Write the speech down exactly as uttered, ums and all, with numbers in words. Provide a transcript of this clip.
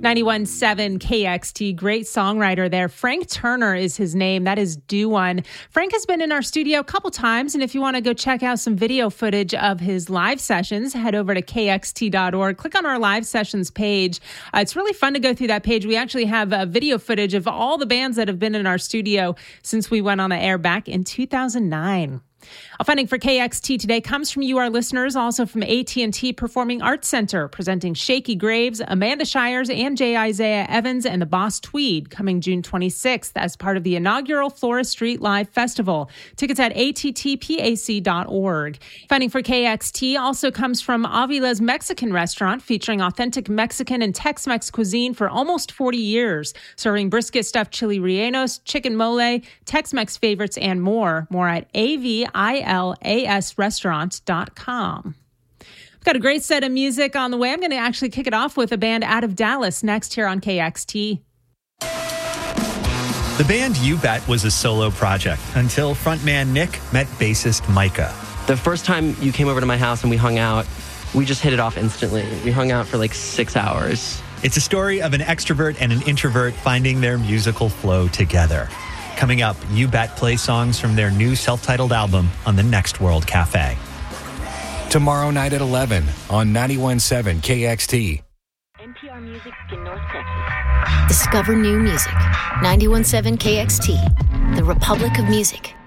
ninety-one point seven K X T, great songwriter there. Frank Turner is his name. That is Do One. Frank has been in our studio a couple times, and if you want to go check out some video footage of his live sessions, head over to K X T dot org. Click on our live sessions page. Uh, it's really fun to go through that page. We actually have uh, video footage of all the bands that have been in our studio since we went on the air back in two thousand nine. Our funding for K X T today comes from you, our listeners, also from A T and T Performing Arts Center, presenting Shaky Graves, Amanda Shires, and J. Isaiah Evans and the Boss Tweed, coming June twenty-sixth as part of the inaugural Flora Street Live Festival. Tickets at A T T P A C dot org. Funding for K X T also comes from Avila's Mexican Restaurant, featuring authentic Mexican and Tex-Mex cuisine for almost forty years, serving brisket stuffed chili rellenos, chicken mole, Tex-Mex favorites, and more. More at A V I L A S restaurant dot com. We've got a great set of music on the way. I'm going to actually kick it off with a band out of Dallas next here on K X T. The band You Bet was a solo project until frontman Nick met bassist Micah. The first time you came over to my house and we hung out, we just hit it off instantly. We hung out for like six hours. It's a story of an extrovert and an introvert finding their musical flow together. Coming up, You Bet play songs from their new self-titled album on the Next World Cafe. Tomorrow night at eleven on ninety-one point seven K X T. N P R Music in North Texas. Discover new music. ninety-one point seven K X T, the Republic of Music.